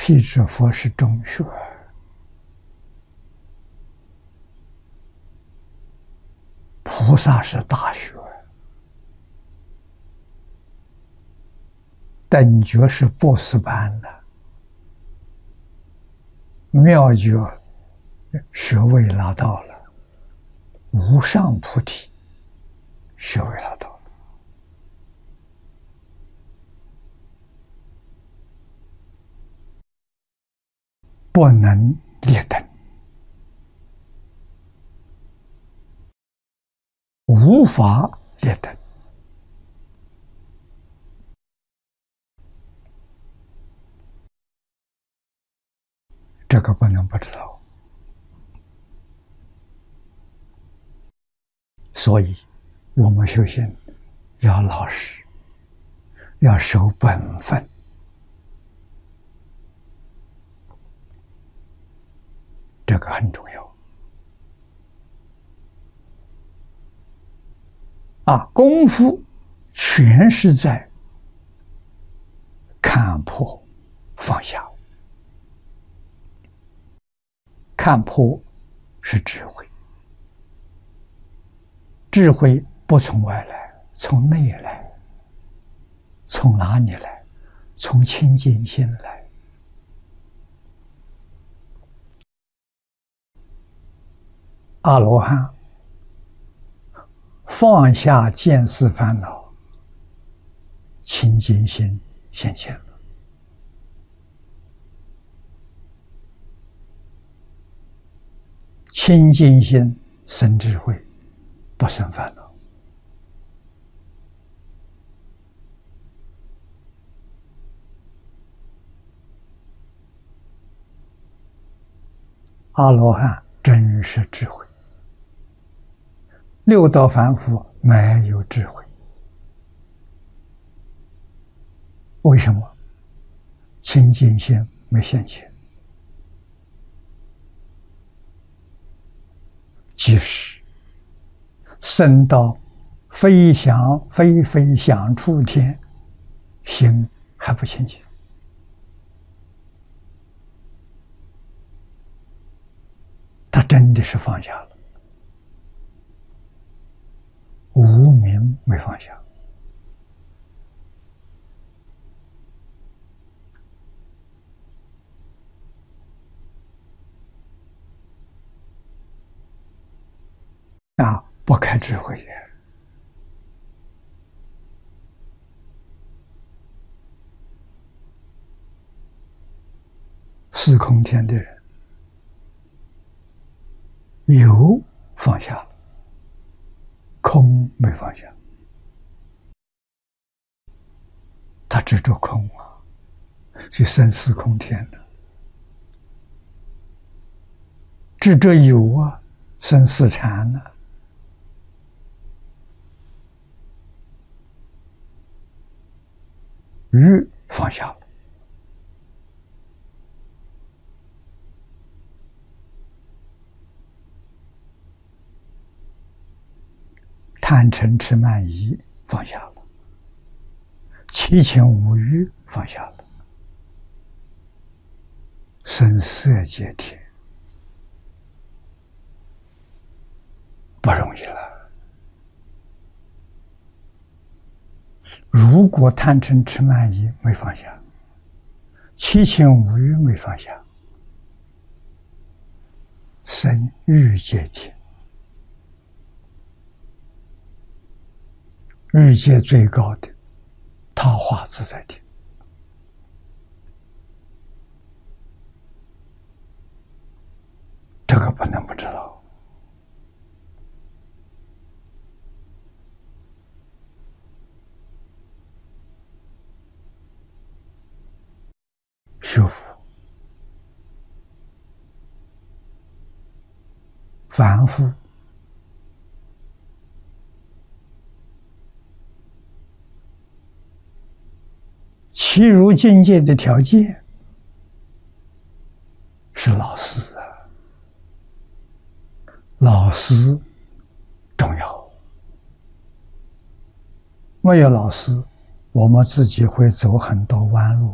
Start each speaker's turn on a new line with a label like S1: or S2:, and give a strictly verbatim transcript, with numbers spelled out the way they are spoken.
S1: 辟支佛是中学，菩萨是大学，等觉是波斯班的，妙觉学位拿到了，无上菩提学位拿到了。不能列等，无法列等。这个不能不知道。所以我们修行要老实，要守本分。这个很重要啊！功夫全是在看破放下。看破是智慧，智慧不从外来，从内来。从哪里来？从清净心来。阿罗汉放下见思烦恼，清净心现前了。清净心生智慧，不生烦恼。阿罗汉真是智慧。六道凡夫没有智慧，为什么？清净心没现前。即使升到飞翔飞飞翔处天，心还不清净。他真的是放下了，无明没放下。啊，不开智慧也。四空天的人，有放下了，空没放下。他执着空啊，是生四空天的；执着有啊，生四禅呢。欲放下了，贪嗔痴慢疑放下了，七情五欲放下了，生色界天不容易了。如果贪嗔痴慢疑没放下，七情五欲没放下，生欲界天。欲界最高的他化自在天，这个不能不知道。学佛凡夫其入境界的条件是老师啊，老师重要。没有老师，我们自己会走很多弯路。